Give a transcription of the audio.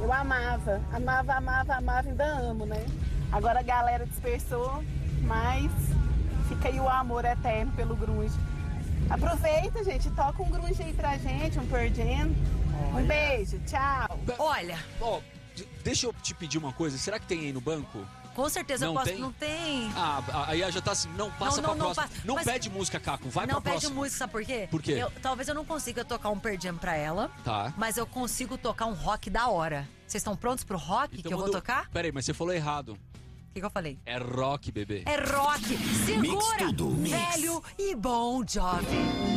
Eu amava, ainda amo, né? Agora a galera dispersou, mas fica aí o amor eterno pelo grunge. Aproveita, gente, toca um grunge aí pra gente, um Pearl Jam. Um beijo, tchau. Olha, Ó, deixa eu te pedir uma coisa. Será que tem aí no banco? com certeza Não eu posso. tem? Não tem. Aí já tá assim, não passa pra próxima. passa. Não Mas pede música, Caco, vai não pra pede próxima. música, sabe por quê? Por quê? Talvez eu não consiga tocar um Pearl Jam pra ela. Tá. Mas eu consigo tocar um rock da hora. Vocês estão prontos pro rock que eu vou tocar? Peraí, mas você falou errado. O que eu falei? É rock, bebê. É rock. Segura, Mix tudo, mix. velho e bom jovem.